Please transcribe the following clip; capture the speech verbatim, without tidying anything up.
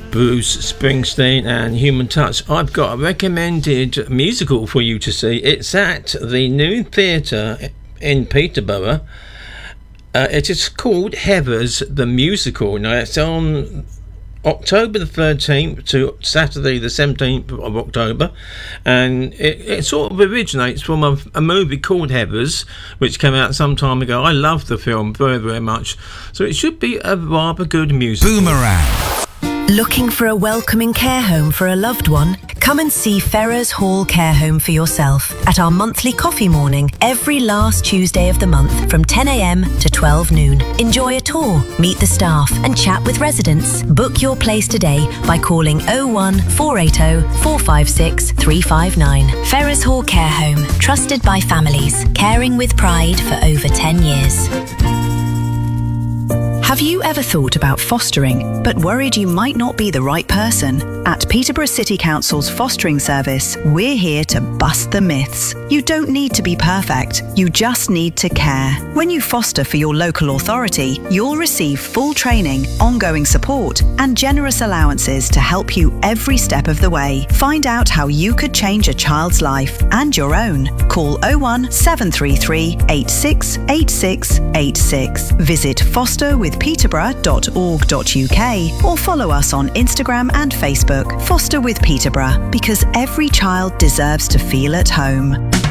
Bruce Springsteen and Human Touch. I've got a recommended musical for you to see. It's at the New Theatre in Peterborough. Uh, it is called Heathers the Musical. Now, it's on October the thirteenth to Saturday the seventeenth of October, and it, it sort of originates from a, a movie called Heathers, which came out some time ago. I love the film very, very much, so it should be a rather good musical. Boomerang. Looking for a welcoming care home for a loved one? Come and see Ferrers Hall Care Home for yourself at our monthly coffee morning every last Tuesday of the month from ten a.m. to twelve noon. Enjoy a tour, meet the staff and chat with residents. Book your place today by calling oh one four eight oh four five six three five nine. Ferrers Hall Care Home, trusted by families, caring with pride for over ten years. Have you ever thought about fostering, but worried you might not be the right person? At Peterborough City Council's fostering service, we're here to bust the myths. You don't need to be perfect, you just need to care. When you foster for your local authority, you'll receive full training, ongoing support, and generous allowances to help you every step of the way. Find out how you could change a child's life and your own. Call oh one seven three three eight six eight six eight six. Visit foster with peterborough dot org dot U K or follow us on Instagram and Facebook. Foster with Peterborough, because every child deserves to feel at home.